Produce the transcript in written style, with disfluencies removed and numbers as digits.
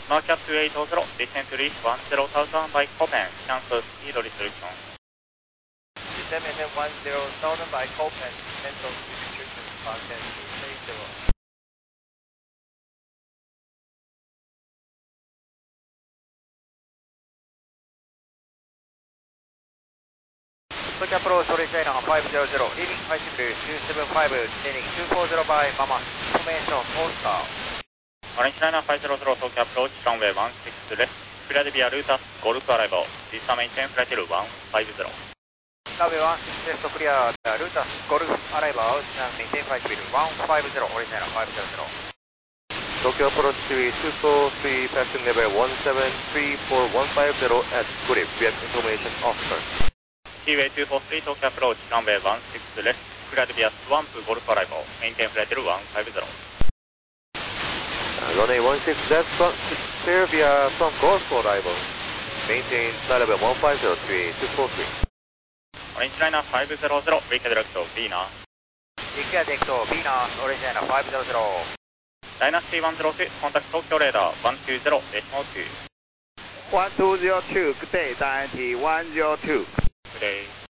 Market 280, descent to reach 10,000 by Copen, cancel speed restriction. Descent 10,000 by Copen, cancel speed restriction, market 280. Quick approach, Solid China 500, leaving altimeter 275, descending 240 by Mama, information, Oscar. Orange China 500, Tokyo approach, runway 16 left, cleared via Lutas, Golf arrival, visa maintain flight level 150. Runway 16 left, clear, Lutas, Golf arrival, maintain flight level 150, Orange China 500. Tokyo approach 243, passing level 1734,150 at grip, we have information, Oscar. Seaway 243, Tokyo approach, runway 16 left, cleared via Swamp Golf arrival, maintain flight level 150. Runway 16 left, clear via Swamp Golf arrival, maintain flight level 150, 243. Orange Liner 500, wake direct to Vina. Wake direct to Vina, Orange Liner 500. Dynasty 102, contact Tokyo radar 120.2. 1202, good day, Dynasty 102. Good day.